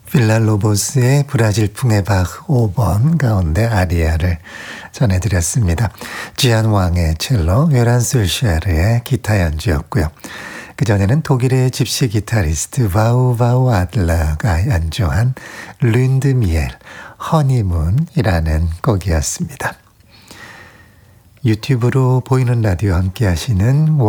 빌랄로보스의 브라질풍의 박 5번 가운데 아리아를 전해드렸습니다. 지안 왕의 첼로, 요란 솔샤르의 기타 연주였고요. 그전에는 독일의 집시 기타리스트 바우바우 아들러가 연주한 룬드 미엘, 허니문이라는 곡이었습니다. 유튜브로 보이는 라디오 함께 하시는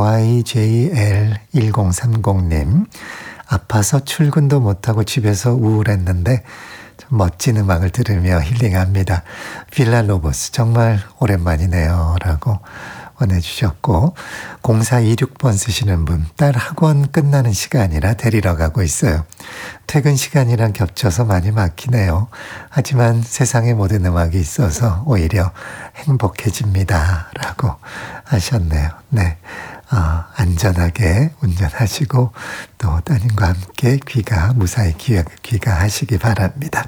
YJL1030님, 아파서 출근도 못하고 집에서 우울했는데 좀 멋진 음악을 들으며 힐링합니다. 빌랄로보스 정말 오랜만이네요 라고 보내주셨고, 0426번 쓰시는 분, 딸 학원 끝나는 시간이라 데리러 가고 있어요. 퇴근 시간이랑 겹쳐서 많이 막히네요. 하지만 세상의 모든 음악이 있어서 오히려 행복해집니다 라고 하셨네요. 네, 안전하게 운전하시고 또 따님과 함께 무사히 귀가하시기 바랍니다.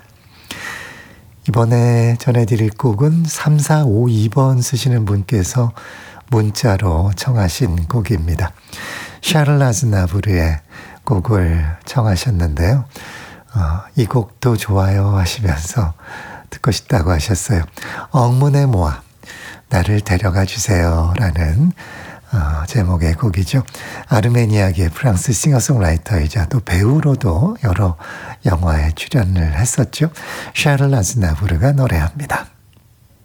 이번에 전해드릴 곡은 3452번 쓰시는 분께서 문자로 청하신 곡입니다. 샤를 아즈나부르의 곡을 청하셨는데요. 이 곡도 좋아요 하시면서 듣고 싶다고 하셨어요. 엉문의 모아, 나를 데려가 주세요 라는 제목의 곡이죠. 아르메니아계 프랑스 싱어송라이터이자 또 배우로도 여러 영화에 출연을 했었죠. 샤를 아즈나부르가 노래합니다.